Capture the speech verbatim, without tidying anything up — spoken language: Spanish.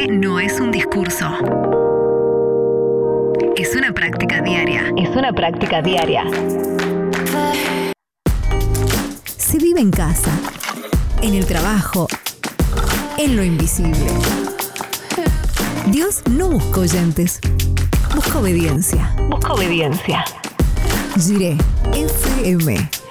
fe no es un discurso. Es una práctica diaria. Es una práctica diaria. Se vive en casa, en el trabajo, en lo invisible. Dios no busca oyentes, busca obediencia. Busca obediencia. Jiré F M.